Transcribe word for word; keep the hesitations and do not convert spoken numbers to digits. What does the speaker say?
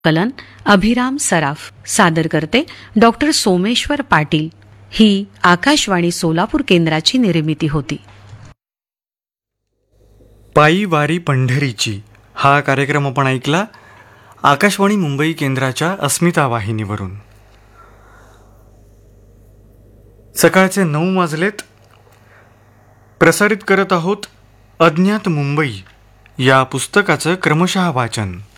Kiln Abhiram सराफ सादर करते doctor Someshwar Patil. ही आकाशवाणी सोलापूर केंद्राची निर्मिती होती. पायी वारी पंढरीची हा कार्यक्रम आपण ऐकला आकाशवाणी मुंबई केंद्राच्या अस्मिता वाहिनीवरून. सकाळचे नऊ वाजलेत. प्रसारित करत आहोत अज्ञात मुंबई या पुस्तकाचं क्रमशः वाचन.